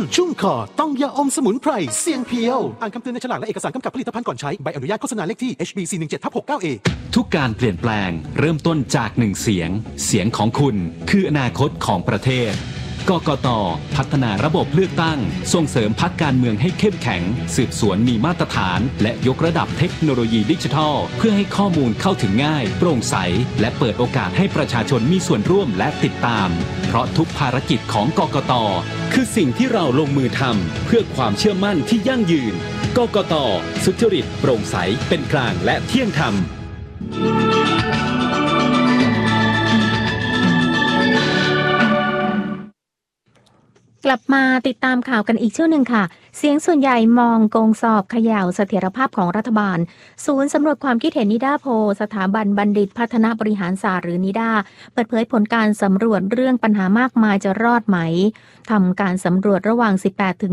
ชุ่มคอต้องยาอมสมุนไพรเสียงเพียวอ่านคำเตือนในฉลากและเอกสารกำกับผลิตภัณฑ์ก่อนใช้ใบอนุญาตโฆษณาเลขที่ HB417/69A ทุกการเปลี่ยนแปลงเริ่มต้นจากหนึ่งเสียงของคุณคืออนาคตของประเทศกกต.พัฒนาระบบเลือกตั้งส่งเสริมพรรคการเมืองให้เข้มแข็งสืบสวนมีมาตรฐานและยกระดับเทคโนโลยีดิจิทัลเพื่อให้ข้อมูลเข้าถึงง่ายโปร่งใสและเปิดโอกาสให้ประชาชนมีส่วนร่วมและติดตามเพราะทุกภารกิจของกกต.คือสิ่งที่เราลงมือทำเพื่อความเชื่อมั่นที่ยั่งยืนกกต.สุจริตโปร่งใสเป็นกลางและเที่ยงธรรมกลับมาติดตามข่าวกันอีกช่วงหนึ่งค่ะเสียงส่วนใหญ่มองโกงสอบเขย่าเสถียรภาพของรัฐบาลศูนย์สำรวจความคิดเห็นนิด้าโพลสถาบันบัณฑิตพัฒนาบริหารศาสตร์หรือนิด้าเปิดเผยผลการสำรวจเรื่องปัญหามากมายจะรอดไหมทำการสำรวจระหว่าง18ถึง